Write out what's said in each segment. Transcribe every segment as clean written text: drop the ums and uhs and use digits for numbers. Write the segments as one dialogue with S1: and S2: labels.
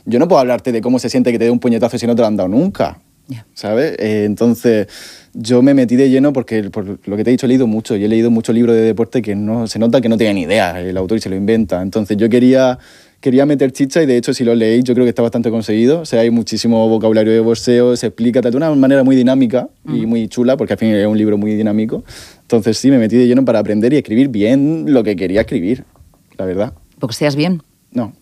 S1: yo no puedo hablarte de cómo se siente que te dé un puñetazo si no te lo han dado nunca, ¿sabes? Entonces, yo me metí de lleno porque, por lo que te he dicho, he leído mucho. Y he leído muchos libros de deporte que no se nota que no tiene ni idea el autor y se lo inventa. Entonces, yo quería meter chicha y, de hecho, si lo leéis, yo creo que está bastante conseguido. O sea, hay muchísimo vocabulario de boxeo, se explica de una manera muy dinámica y muy chula, porque al fin es un libro muy dinámico. Entonces, sí, me metí de lleno para aprender y escribir bien lo que quería escribir, la verdad.
S2: ¿Boxeas bien?
S1: No.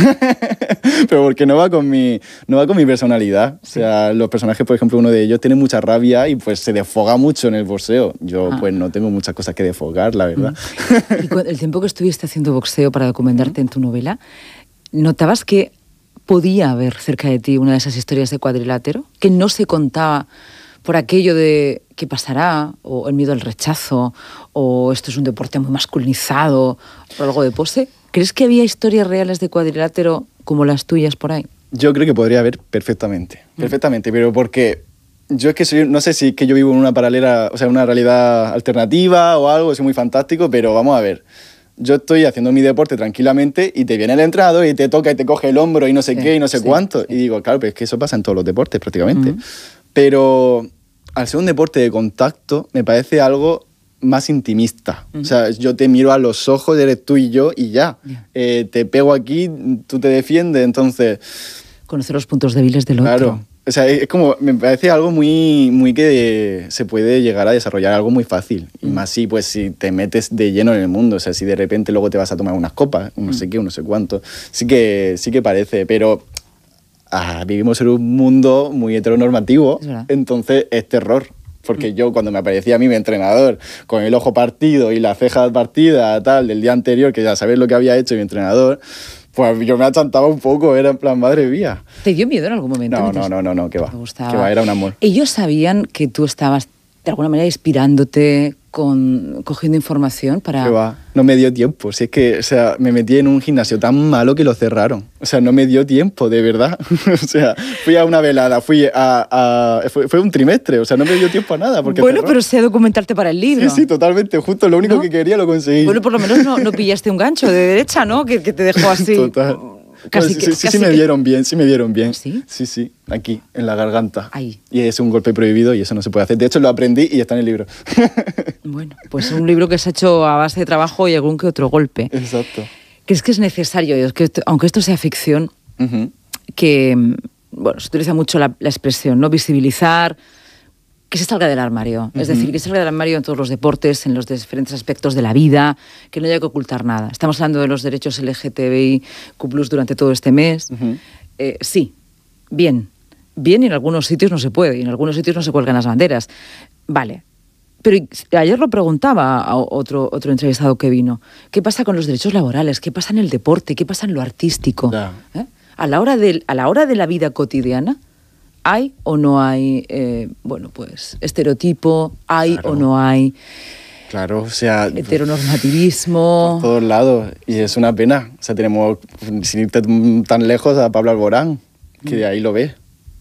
S1: Pero porque no va con mi personalidad. O sea, los personajes, por ejemplo, uno de ellos tiene mucha rabia y pues se desfoga mucho en el boxeo. Yo pues no tengo muchas cosas que desfogar, la verdad.
S2: Y el tiempo que estuviste haciendo boxeo para documentarte en tu novela, ¿notabas que podía haber cerca de ti una de esas historias de cuadrilátero? Que no se contaba por aquello de qué pasará, o el miedo al rechazo, o esto es un deporte muy masculinizado, o algo de pose. ¿Crees que había historias reales de cuadrilátero como las tuyas por ahí?
S1: Yo creo que podría haber perfectamente, pero porque yo es que no sé si es que yo vivo en una paralela, o sea, una realidad alternativa o algo, soy muy fantástico, pero vamos a ver. Yo estoy haciendo mi deporte tranquilamente y te viene el entrenador y te toca y te coge el hombro y no sé qué y no sé cuánto. Y digo, claro, pero es que eso pasa en todos los deportes prácticamente. Pero al ser un deporte de contacto, me parece algo más intimista. O sea, yo te miro a los ojos, eres tú y yo y ya. Te pego aquí, tú te defiendes, entonces...
S2: Conocer los puntos débiles del otro.
S1: Claro. O sea, es como, me parece algo muy que se puede llegar a desarrollar, algo muy fácil. Y más si te metes de lleno en el mundo. O sea, si de repente luego te vas a tomar unas copas, no sé qué, no sé cuánto. Sí que parece, pero vivimos en un mundo muy heteronormativo, entonces es terror. Porque yo, cuando me aparecía a mí mi entrenador con el ojo partido y la ceja partida tal del día anterior, que ya sabes lo que había hecho mi entrenador, pues yo me achantaba un poco, era en plan, madre mía.
S2: ¿Te dio miedo en algún momento?
S1: No, que va. Que va, era un amor.
S2: ¿Ellos sabían que tú estabas de alguna manera inspirándote, cogiendo información para...?
S1: Que va, no me dio tiempo. Si es que, o sea, me metí en un gimnasio tan malo que lo cerraron. O sea, no me dio tiempo, de verdad. O sea, fui a una velada, fue un trimestre, o sea, no me dio tiempo a nada. Porque
S2: bueno,
S1: cerró.
S2: Pero sé documentarte para el libro.
S1: Sí, totalmente. Justo lo único que quería lo conseguí.
S2: Bueno, por lo menos no pillaste un gancho de derecha, ¿no? Que te dejó así...
S1: Total. Sí me dieron bien.
S2: ¿Sí?
S1: Sí, aquí, en la garganta.
S2: Ahí.
S1: Y es un golpe prohibido y eso no se puede hacer. De hecho, lo aprendí y está en el libro.
S2: Bueno, pues un libro que se ha hecho a base de trabajo y algún que otro golpe.
S1: Exacto.
S2: ¿Crees que es necesario, aunque esto sea ficción, que, bueno, se utiliza mucho la expresión, ¿no? Visibilizar, que se salga del armario. Es decir, que se salga del armario en todos los deportes, en los diferentes aspectos de la vida, que no haya que ocultar nada. Estamos hablando de los derechos LGTBIQ+ durante todo este mes. Sí, bien. Bien, y en algunos sitios no se puede, y en algunos sitios no se cuelgan las banderas. Vale. Pero ayer lo preguntaba a otro entrevistado que vino. ¿Qué pasa con los derechos laborales? ¿Qué pasa en el deporte? ¿Qué pasa en lo artístico? A la hora de la vida cotidiana, ¿hay o no hay, estereotipo? ¿Hay o no hay?
S1: Claro, o sea...
S2: heteronormativismo...
S1: Por todos lados. Y es una pena. O sea, tenemos, sin irte tan lejos, a Pablo Alborán, que de ahí lo ves.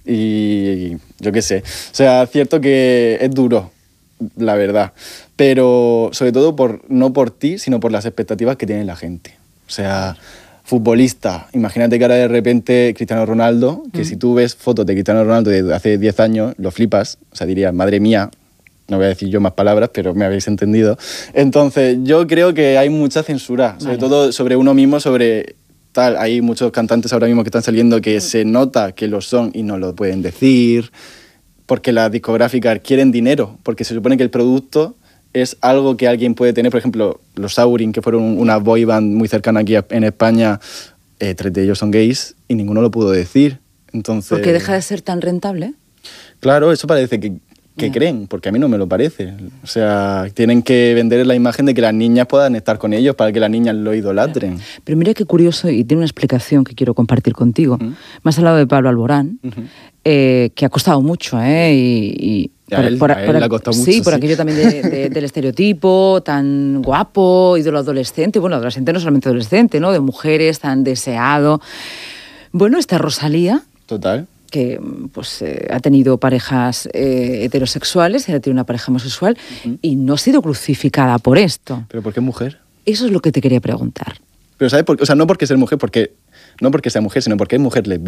S1: Y yo qué sé. O sea, cierto que es duro, la verdad. Pero sobre todo no por ti, sino por las expectativas que tiene la gente. O sea... Futbolista, imagínate que ahora de repente Cristiano Ronaldo, que si tú ves fotos de Cristiano Ronaldo de hace 10 años, lo flipas, o sea, dirías, madre mía, no voy a decir yo más palabras, pero me habéis entendido. Entonces, yo creo que hay mucha censura, sobre todo sobre uno mismo, sobre tal. Hay muchos cantantes ahora mismo que están saliendo que se nota que lo son y no lo pueden decir, porque las discográficas quieren dinero, porque se supone que el producto... es algo que alguien puede tener. Por ejemplo, los Saurin, que fueron una boy band muy cercana aquí en España, 3 de ellos son gays y ninguno lo pudo decir. Entonces,
S2: ¿por qué deja de ser tan rentable?
S1: Claro, eso parece que creen, porque a mí no me lo parece. O sea, tienen que vender la imagen de que las niñas puedan estar con ellos para que las niñas lo idolatren.
S2: Pero mira qué curioso, y tiene una explicación que quiero compartir contigo. Me has hablado de Pablo Alborán, que ha costado mucho, y
S1: a él le ha costado mucho.
S2: Sí, por aquello también del estereotipo, tan guapo, ídolo adolescente, bueno, adolescente no solamente adolescente, ¿no? De mujeres, tan deseado. Bueno, esta Rosalía...
S1: Total.
S2: Que pues ha tenido parejas heterosexuales, ha tenido una pareja homosexual y no ha sido crucificada por esto.
S1: ¿Pero por qué mujer?
S2: Eso es lo que te quería preguntar.
S1: Pero ¿sabes por qué? O sea, no porque sea mujer, sino porque es mujer lesbiana.